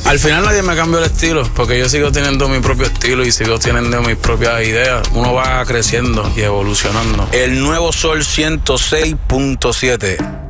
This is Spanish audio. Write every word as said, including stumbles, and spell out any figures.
Al final nadie me cambió el estilo, porque yo sigo teniendo mi propio estilo y sigo teniendo mis propias ideas. Uno va creciendo y evolucionando. El nuevo Sol ciento seis punto siete.